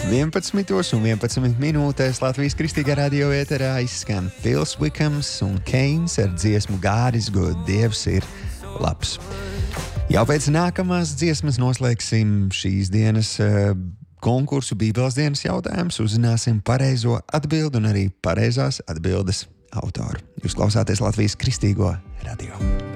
11:11 Latvijas Kristīgā radio ēterā izskan Phils Wickhams un Keins ar dziesmu Gāris God, Dievs ir labs. Jau pēc nākamās dziesmas noslēgsim šīs dienas konkursu Bībeles dienas jautājumus, uzzināsim pareizo atbildi un arī pareizās atbildes autoru. Jūs klausāties Latvijas Kristīgo radio.